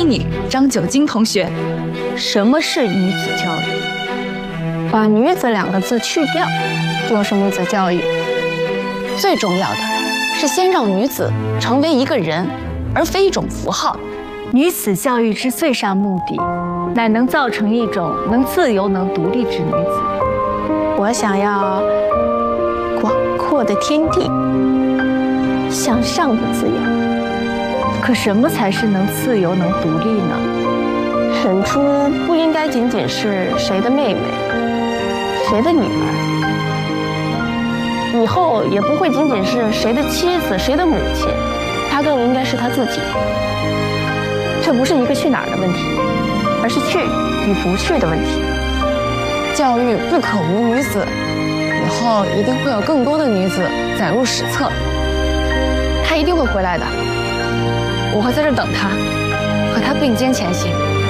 迎你，张九金同学。 什么是女子教育？把女子2个字去掉，就是女子教育。最重要的是先让女子成为一个人，而非一种符号。 女子教育之最上目的，乃能造成一种能自由、能独立之女子。 我想要广阔的天地，向上的滋养。 可什么才是能自由、能独立呢？ 沈初不应该仅仅是谁的妹妹，谁的女儿，以后也不会仅仅是谁的妻子、谁的母亲，她更应该是她自己。这不是一个去哪儿的问题，而是去与不去的问题。教育不可无女子，以后一定会有更多的女子载入史册。她一定会回来的，我会在这等她，和她并肩前行。